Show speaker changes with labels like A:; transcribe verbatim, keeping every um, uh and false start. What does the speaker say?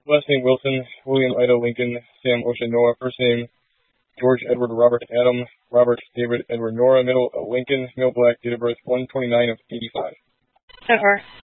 A: Last name Wilson, William Ida Lincoln, Sam Ocean Noah. First name George Edward Robert Adam, Robert David Edward Nora. Middle uh, Lincoln, male black, date of birth one twenty-nine of eighty-five.
B: Or